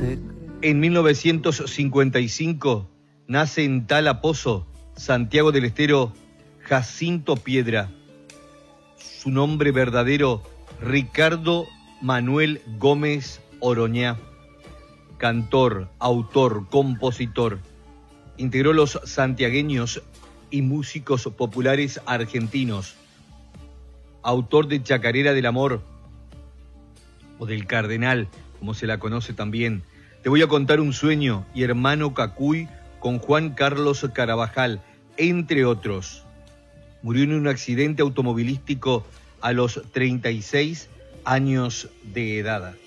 En 1955 nace en Talapozo, Santiago del Estero, Jacinto Piedra. Su nombre verdadero, Ricardo Manuel Gómez Oroñá. Cantor, autor, compositor. Integró los santiagueños y músicos populares argentinos. Autor de Chacarera del Amor, o del Cardenal, como se la conoce también. Te voy a contar un sueño, y Hermano Cacuy, con Juan Carlos Carabajal, entre otros. Murió en un accidente automovilístico a los 36 años de edad.